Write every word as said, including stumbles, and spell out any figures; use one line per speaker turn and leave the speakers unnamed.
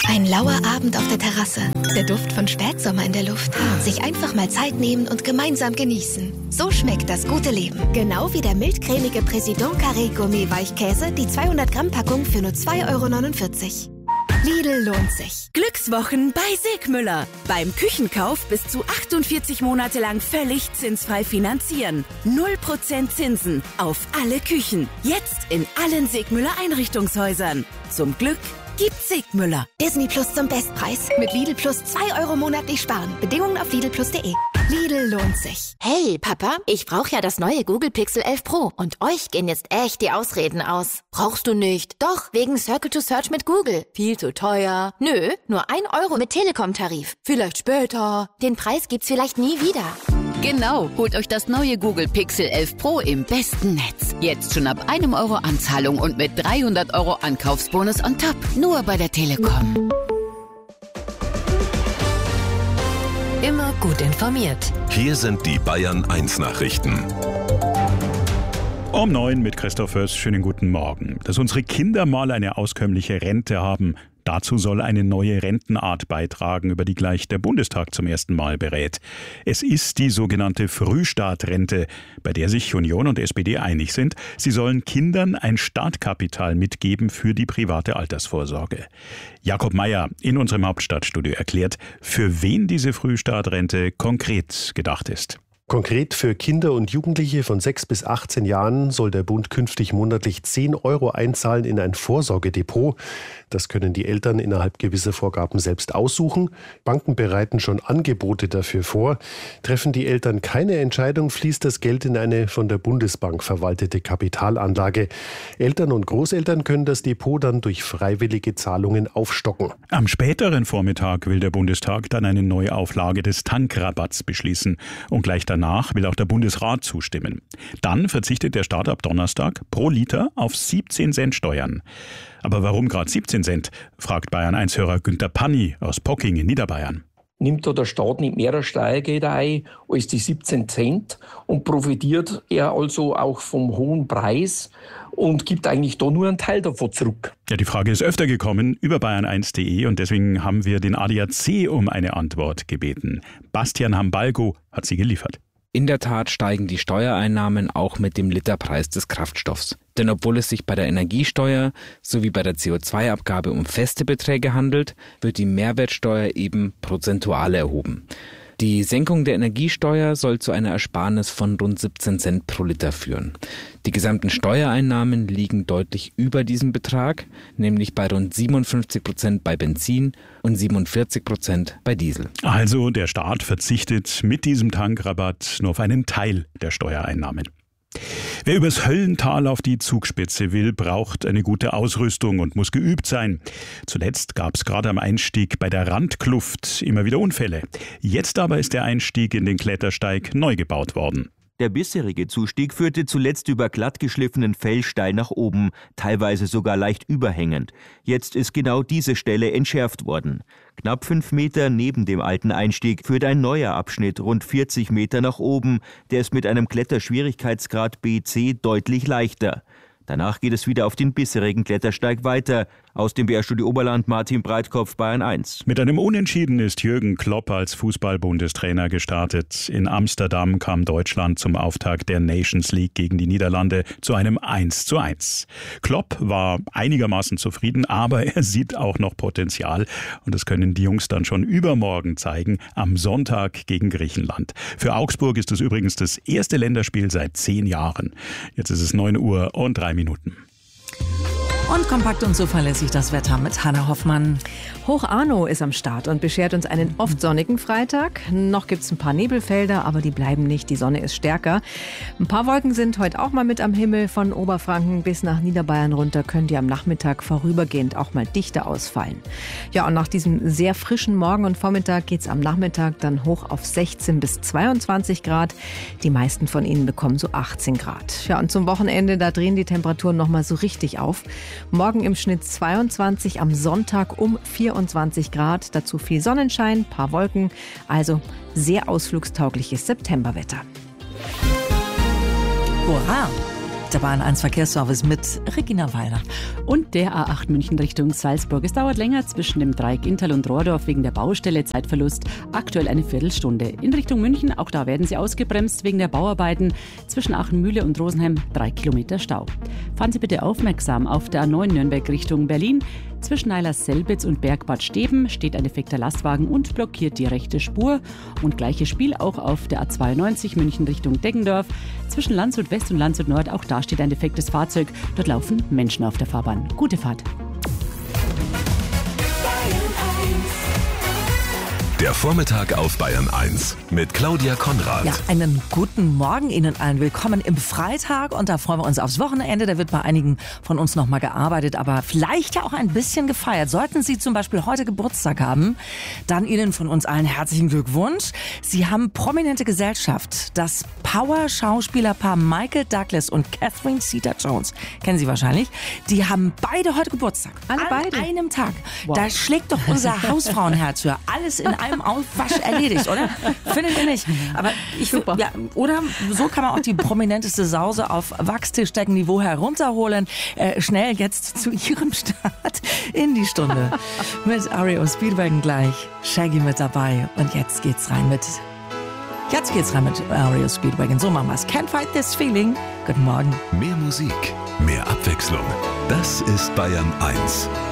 Ein lauer Abend auf der Terrasse. Der Duft von Spätsommer in der Luft. Sich einfach mal Zeit nehmen und gemeinsam genießen. So schmeckt das gute Leben. Genau wie der mildcremige Président Carré Gourmet Weichkäse, die zweihundert Gramm Packung für nur zwei Euro neunundvierzig. Lidl lohnt sich.
Glückswochen bei Sigmüller. Beim Küchenkauf bis zu achtundvierzig Monate lang völlig zinsfrei finanzieren. null Prozent Zinsen auf alle Küchen. Jetzt in allen Sigmüller Einrichtungshäusern. Zum Glück gibt's Sigmüller.
Disney Plus zum Bestpreis. Mit Lidl Plus zwei Euro monatlich sparen. Bedingungen auf lidl plus punkt de. Lidl lohnt sich.
Hey, Papa, ich brauche ja das neue Google Pixel elf Pro. Und euch gehen jetzt echt die Ausreden aus. Brauchst du nicht. Doch, wegen Circle to Search mit Google. Viel zu teuer. Nö, nur ein Euro mit Telekom-Tarif. Vielleicht später. Den Preis gibt's vielleicht nie wieder.
Genau, holt euch das neue Google Pixel elf Pro im besten Netz. Jetzt schon ab einem Euro Anzahlung und mit dreihundert Euro Ankaufsbonus on top. Nur bei der Telekom.
Immer gut informiert.
Hier sind die Bayern eins Nachrichten.
Um neun mit Christoph Fürst. Schönen guten Morgen. Dass unsere Kinder mal eine auskömmliche Rente haben, dazu soll eine neue Rentenart beitragen, über die gleich der Bundestag zum ersten Mal berät. Es ist die sogenannte Frühstartrente, bei der sich Union und S P D einig sind. Sie sollen Kindern ein Startkapital mitgeben für die private Altersvorsorge. Jakob Mayer in unserem Hauptstadtstudio erklärt, für wen diese Frühstartrente konkret gedacht ist.
Konkret für Kinder und Jugendliche von sechs bis achtzehn Jahren soll der Bund künftig monatlich zehn Euro einzahlen in ein Vorsorgedepot. Das können die Eltern innerhalb gewisser Vorgaben selbst aussuchen. Banken bereiten schon Angebote dafür vor. Treffen die Eltern keine Entscheidung, fließt das Geld in eine von der Bundesbank verwaltete Kapitalanlage. Eltern und Großeltern können das Depot dann durch freiwillige Zahlungen aufstocken.
Am späteren Vormittag will der Bundestag dann eine Neuauflage des Tankrabatts beschließen. Und gleich danach will auch der Bundesrat zustimmen. Dann verzichtet der Staat ab Donnerstag pro Liter auf siebzehn Cent Steuern. Aber warum gerade siebzehn Cent, fragt Bayern eins Hörer Günter Panni aus Pocking in Niederbayern.
Nimmt da der Staat nicht mehr Steuergelder ein als die siebzehn Cent und profitiert er also auch vom hohen Preis und gibt eigentlich da nur einen Teil davon zurück?
Ja, die Frage ist öfter gekommen über bayern eins punkt de und deswegen haben wir den A D A C um eine Antwort gebeten. Bastian Hambalgo hat sie geliefert.
In der Tat steigen die Steuereinnahmen auch mit dem Literpreis des Kraftstoffs. Denn obwohl es sich bei der Energiesteuer sowie bei der C O zwei Abgabe um feste Beträge handelt, wird die Mehrwertsteuer eben prozentual erhoben. Die Senkung der Energiesteuer soll zu einer Ersparnis von rund siebzehn Cent pro Liter führen. Die gesamten Steuereinnahmen liegen deutlich über diesem Betrag, nämlich bei rund siebenundfünfzig Prozent bei Benzin und siebenundvierzig Prozent bei Diesel.
Also der Staat verzichtet mit diesem Tankrabatt nur auf einen Teil der Steuereinnahmen. Wer übers Höllental auf die Zugspitze will, braucht eine gute Ausrüstung und muss geübt sein. Zuletzt gab es gerade am Einstieg bei der Randkluft immer wieder Unfälle. Jetzt aber ist der Einstieg in den Klettersteig neu gebaut worden.
Der bisherige Zustieg führte zuletzt über glattgeschliffenen Fell steil nach oben, teilweise sogar leicht überhängend. Jetzt ist genau diese Stelle entschärft worden. Knapp fünf Meter neben dem alten Einstieg führt ein neuer Abschnitt rund vierzig Meter nach oben. Der ist mit einem Kletterschwierigkeitsgrad B C deutlich leichter. Danach geht es wieder auf den bisherigen Klettersteig weiter. Aus dem B R-Studio Oberland, Martin Breitkopf, Bayern eins.
Mit einem Unentschieden ist Jürgen Klopp als Fußball-Bundestrainer gestartet. In Amsterdam kam Deutschland zum Auftakt der Nations League gegen die Niederlande zu einem eins zu eins. Klopp war einigermaßen zufrieden, aber er sieht auch noch Potenzial. Und das können die Jungs dann schon übermorgen zeigen, am Sonntag gegen Griechenland. Für Augsburg ist es übrigens das erste Länderspiel seit zehn Jahren. Jetzt ist es neun Uhr und drei Minuten.
Und kompakt und zuverlässig das Wetter mit Hanna Hoffmann.
Hoch Arno ist am Start und beschert uns einen oft sonnigen Freitag. Noch gibt es ein paar Nebelfelder, aber die bleiben nicht. Die Sonne ist stärker. Ein paar Wolken sind heute auch mal mit am Himmel. Von Oberfranken bis nach Niederbayern runter können die am Nachmittag vorübergehend auch mal dichter ausfallen. Ja, und nach diesem sehr frischen Morgen und Vormittag geht es am Nachmittag dann hoch auf sechzehn bis zweiundzwanzig Grad. Die meisten von ihnen bekommen so achtzehn Grad. Ja, und zum Wochenende, da drehen die Temperaturen noch mal so richtig auf. Morgen im Schnitt zweiundzwanzig, am Sonntag um vierundzwanzig Grad. Dazu viel Sonnenschein, paar Wolken. Also sehr ausflugstaugliches Septemberwetter.
Hurra! Der Bayern eins Verkehrsservice mit Regina Weiler.
Und der A acht München Richtung Salzburg. Es dauert länger zwischen dem Dreieck Inntal und Rohrdorf wegen der Baustelle. Zeitverlust aktuell eine Viertelstunde. In Richtung München, auch da werden sie ausgebremst wegen der Bauarbeiten. Zwischen Aachenmühle und Rosenheim drei Kilometer Stau. Fahren Sie bitte aufmerksam auf der A neun Nürnberg Richtung Berlin. Zwischen Eilers-Selbitz und Bergbad Steben steht ein defekter Lastwagen und blockiert die rechte Spur. Und gleiches Spiel auch auf der A zweiundneunzig München Richtung Deggendorf. Zwischen Landshut West und Landshut Nord, auch da steht ein defektes Fahrzeug. Dort laufen Menschen auf der Fahrbahn. Gute Fahrt.
Der Vormittag auf Bayern eins mit Claudia Konrad.
Ja, einen guten Morgen Ihnen allen. Willkommen im Freitag und da freuen wir uns aufs Wochenende. Da wird bei einigen von uns noch mal gearbeitet, aber vielleicht ja auch ein bisschen gefeiert. Sollten Sie zum Beispiel heute Geburtstag haben, dann Ihnen von uns allen herzlichen Glückwunsch. Sie haben prominente Gesellschaft. Das Power-Schauspielerpaar Michael Douglas und Catherine Zeta-Jones, kennen Sie wahrscheinlich, die haben beide heute Geburtstag.
Alle
An
beide?
einem Tag.
Wow.
Da schlägt doch unser Hausfrauenherz für. Alles in einem Aufwasch erledigt, oder? Findet ihr nicht? Aber ich
Super.
Ja, oder so kann man auch die prominenteste Sause auf Wachstischdeckenniveau herunterholen. Äh, schnell jetzt zu ihrem Start in die Stunde. Mit R E O Speedwagon gleich. Shaggy mit dabei. Und jetzt geht's rein mit Jetzt geht's rein mit R E O Speedwagon. So machen wir's. Can't fight this feeling. Guten Morgen.
Mehr Musik, mehr Abwechslung. Das ist Bayern eins.